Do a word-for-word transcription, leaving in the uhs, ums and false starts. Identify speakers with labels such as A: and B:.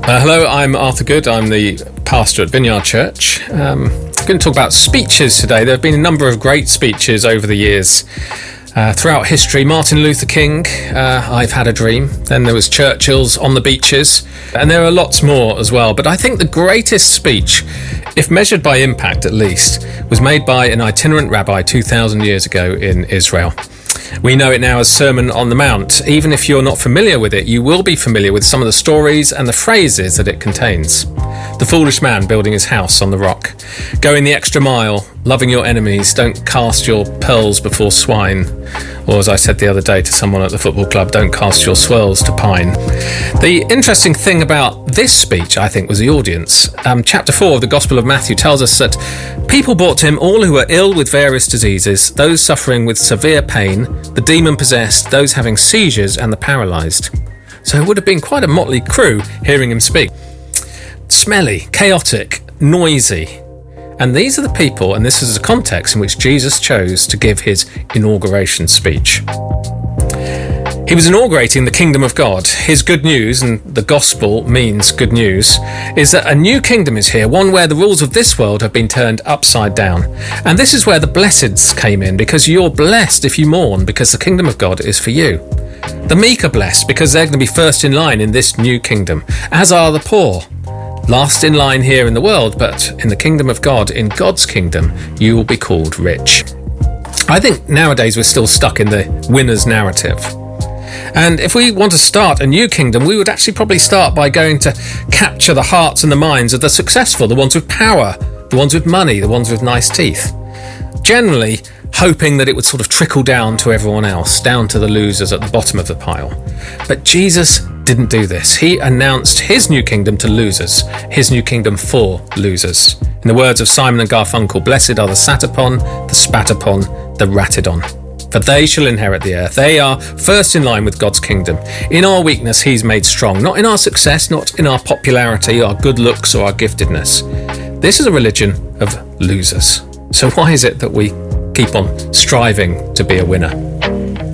A: Uh, hello, I'm Arthur Good. I'm the pastor at Vineyard Church. Um, I'm going to talk about speeches today. There have been a number of great speeches over the years. Uh, throughout history, Martin Luther King, uh, I've Had a Dream. Then there was Churchill's On the Beaches. And there are lots more as well. But I think the greatest speech, if measured by impact at least, was made by an itinerant rabbi two thousand years ago in Israel. We know it now as Sermon on the Mount. Even if you're not familiar with it, you will be familiar with some of the stories and the phrases that it contains. The foolish man building his house on the rock. Going the extra mile, loving your enemies, don't cast your pearls before swine. Or as I said the other day to someone at the football club, don't cast your swirls to pine. The interesting thing about this speech, I think, was the audience. Um, chapter four of the Gospel of Matthew tells us that people brought to him all who were ill with various diseases, those suffering with severe pain, the demon-possessed, those having seizures, and the paralysed. So it would have been quite a motley crew hearing him speak. Smelly, chaotic, noisy. And these are the people, and this is the context in which Jesus chose to give his inauguration speech. He was inaugurating the kingdom of God. His good news, and the gospel means good news, is that a new kingdom is here, one where the rules of this world have been turned upside down. And this is where the blesseds came in, because you're blessed if you mourn, because the kingdom of God is for you. The meek are blessed, because they're going to be first in line in this new kingdom, as are the poor. Last in line here in the world, but in the kingdom of God, in God's kingdom, you will be called rich. I think nowadays we're still stuck in the winner's narrative. And if we want to start a new kingdom, we would actually probably start by going to capture the hearts and the minds of the successful, the ones with power, the ones with money, the ones with nice teeth. Generally, hoping that it would sort of trickle down to everyone else, down to the losers at the bottom of the pile. But Jesus didn't do this. He announced his new kingdom to losers, his new kingdom for losers. In the words of Simon and Garfunkel, blessed are the sat upon, the spat upon, the ratted on. For they shall inherit the earth. They are first in line with God's kingdom. In our weakness, he's made strong. Not in our success, not in our popularity, our good looks or our giftedness. This is a religion of losers. So why is it that we keep on striving to be a winner?